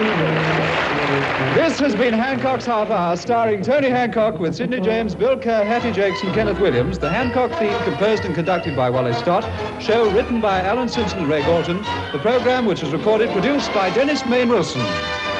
This has been Hancock's Half Hour, starring Tony Hancock with Sidney James, Bill Kerr, Hattie Jakes and Kenneth Williams. The Hancock theme composed and conducted by Wally Stott. Show written by Alan Simpson and Ray Galton. The programme, which was recorded, produced by Dennis Main Wilson.